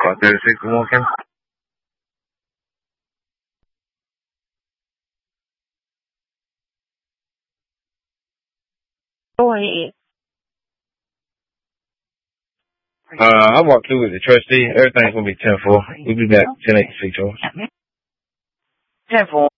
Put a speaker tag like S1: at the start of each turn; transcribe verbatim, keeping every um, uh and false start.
S1: Five thirty-six, good morning.
S2: Wait.
S1: Uh, I walked through with the trustee. Everything's gonna be ten four. We'll be back ten eight six.
S2: ten four.